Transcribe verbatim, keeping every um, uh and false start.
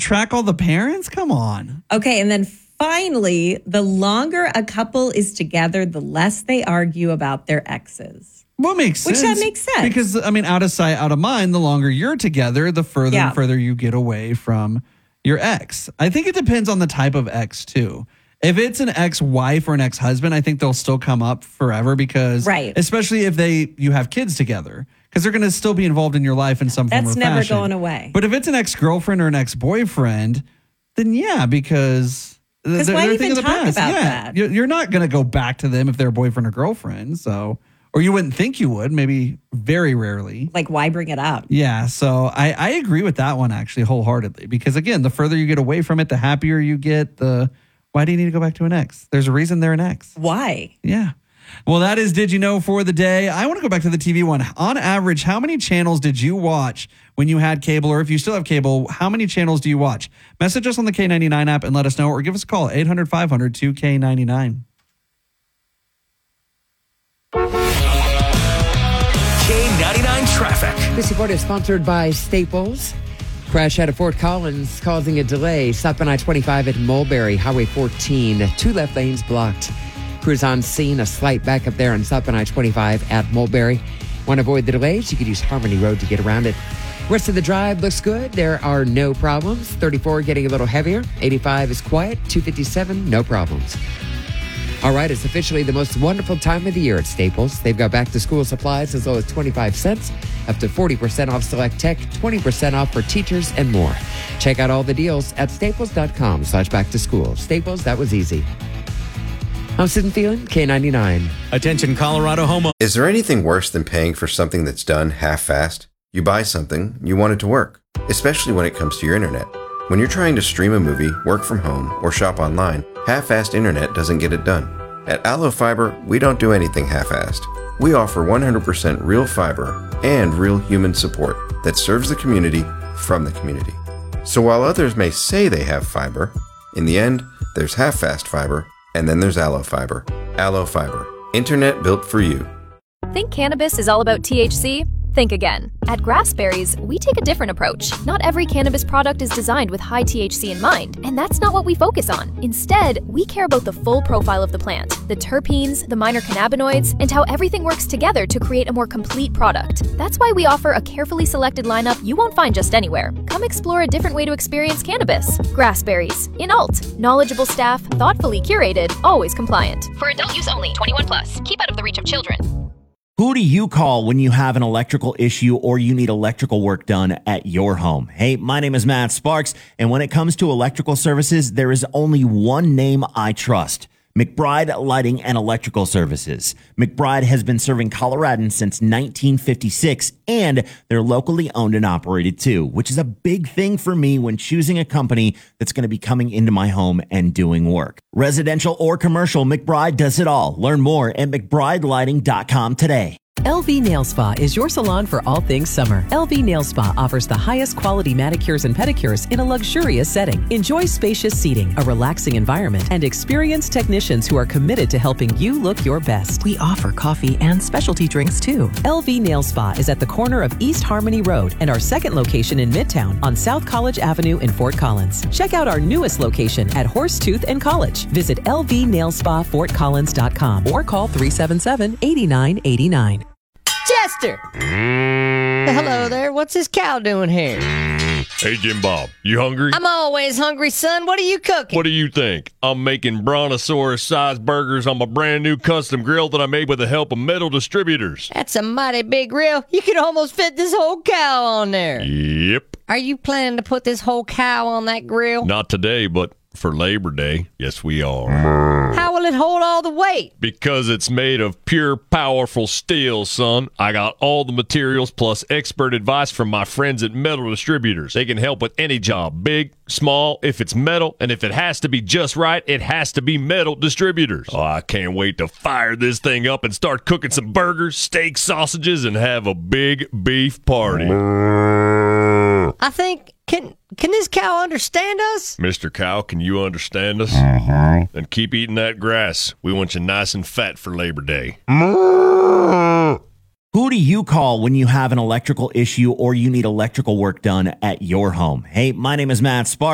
track all the parents? Come on. Okay, and then finally, the longer a couple is together, the less they argue about their exes. Well, it makes sense. Which that makes sense. Because, I mean, out of sight, out of mind, the longer you're together, the further Yeah. and further you get away from your ex. I think it depends on the type of ex, too. If it's an ex-wife or an ex-husband, I think they'll still come up forever because, right. especially if they you have kids together, because they're going to still be involved in your life in some That's form or never fashion. going away. But if it's an ex-girlfriend or an ex-boyfriend, then yeah, because Because why even talk about yeah, that? You're you're not going to go back to them if they're boyfriend or girlfriend. So, or you wouldn't think you would, maybe very rarely. Like, why bring it up? Yeah, so I, I agree with that one actually wholeheartedly because, again, the further you get away from it, the happier you get. The Why do you need to go back to an ex? There's a reason they're an ex. Why? Yeah. Well, that is Did You Know for the day. I want to go back to the T V one. On average, how many channels did you watch when you had cable? Or if you still have cable, how many channels do you watch? Message us on the K ninety-nine app and let us know, or give us a call, eight hundred, five hundred, two K ninety-nine. K ninety-nine traffic. This report is sponsored by Staples. Crash out of Fort Collins causing a delay. Stop on I twenty-five at Mulberry, Highway fourteen. Two left lanes blocked. Crews on scene. A slight backup there on Stop on I twenty-five at Mulberry. Want to avoid the delays? You could use Harmony Road to get around it. Rest of the drive looks good. There are no problems. thirty-four getting a little heavier. eighty-five is quiet. two fifty-seven, no problems. All right, it's officially the most wonderful time of the year at Staples. They've got back-to-school supplies as low as twenty-five cents, up to forty percent off select tech, twenty percent off for teachers, and more. Check out all the deals at staples.com slash back-to-school. Staples, that was easy. I'm Sid and Feeling, K ninety-nine. Attention, Colorado homo. Is there anything worse than paying for something that's done half-assed? You buy something, you want it to work, especially when it comes to your internet. When you're trying to stream a movie, work from home, or shop online, half-assed internet doesn't get it done. At Allo Fiber, we don't do anything half-assed. We offer one hundred percent real fiber and real human support that serves the community from the community. So while others may say they have fiber, in the end, there's half-fast fiber, and then there's Allo Fiber. Allo Fiber, internet built for you. Think cannabis is all about T H C? Think again. At Grassberries, we take a different approach. Not every cannabis product is designed with high T H C in mind, and that's not what we focus on. Instead, we care about the full profile of the plant, the terpenes, the minor cannabinoids, and how everything works together to create a more complete product. That's why we offer a carefully selected lineup you won't find just anywhere. Come explore a different way to experience cannabis. Grassberries. In Alt. Knowledgeable staff, thoughtfully curated, always compliant. For adult use only, twenty-one plus. Keep out of the reach of children. Who do you call when you have an electrical issue or you need electrical work done at your home? Hey, my name is Matt Sparks, and when it comes to electrical services, there is only one name I trust. McBride Lighting and Electrical Services. McBride has been serving Coloradans since nineteen fifty-six, and they're locally owned and operated too, which is a big thing for me when choosing a company that's going to be coming into my home and doing work. Residential or commercial, McBride does it all. Learn more at mcbride lighting dot com today. L V Nail Spa is your salon for all things summer. L V Nail Spa offers the highest quality manicures and pedicures in a luxurious setting. Enjoy spacious seating, a relaxing environment, and experienced technicians who are committed to helping you look your best. We offer coffee and specialty drinks too. L V Nail Spa is at the corner of East Harmony Road and our second location in Midtown on South College Avenue in Fort Collins. Check out our newest location at Horsetooth and College. Visit L V Nail Spa Fort Collins dot com or call three seven seven, eight nine eight nine. Chester! Hello there. What's this cow doing here? Hey, Jim Bob, you hungry? I'm always hungry, son. What are you cooking? What do you think? I'm making brontosaurus-sized burgers on my brand new custom grill that I made with the help of Metal Distributors. That's a mighty big grill. You could almost fit this whole cow on there. Yep. Are you planning to put this whole cow on that grill? Not today, but for Labor Day, yes, we are. How will it hold all the weight? Because it's made of pure, powerful steel, son. I got all the materials plus expert advice from my friends at Metal Distributors. They can help with any job, big, small, if it's metal, and if it has to be just right, it has to be Metal Distributors. Oh, I can't wait to fire this thing up and start cooking some burgers, steak, sausages, and have a big beef party. I think, can can this cow understand us? Mister Cow, can you understand us? Uh-huh. And keep eating that grass. We want you nice and fat for Labor Day. Who do you call when you have an electrical issue or you need electrical work done at your home? Hey, my name is Matt Sparks.